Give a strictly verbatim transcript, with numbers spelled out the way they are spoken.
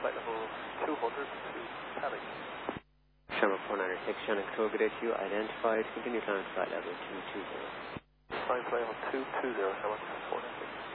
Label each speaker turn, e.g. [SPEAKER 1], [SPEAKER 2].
[SPEAKER 1] flight level two hundred to Cali.
[SPEAKER 2] Shamrock four ninety-six, Shannon Kogade to you, identified, continue climb flight level two two zero.
[SPEAKER 1] Climb flight level two two zero, Shamrock four ninety-six.